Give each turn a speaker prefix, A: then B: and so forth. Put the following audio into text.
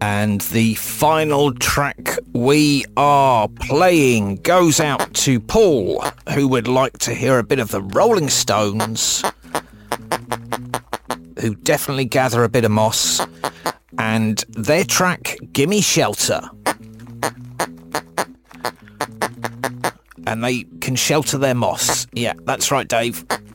A: And the final track we are playing goes out to Paul, who would like to hear a bit of the Rolling Stones, who definitely gather a bit of moss, and their track, Gimme Shelter. And they can shelter their moss. Yeah, that's right, Dave.